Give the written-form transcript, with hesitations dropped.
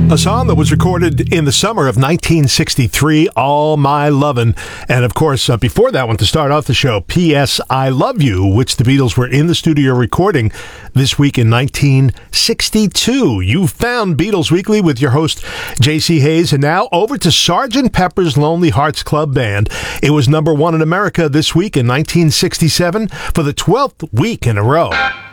A song that was recorded in the summer of 1963, All My Lovin'. And of course, before that one, to start off the show, P.S. I Love You, which the Beatles were in the studio recording this week in 1962. You found Beatles Weekly with your host, J.C. Hayes. And now over to Sgt. Pepper's Lonely Hearts Club Band. It was number one in America this week in 1967 for the 12th week in a row.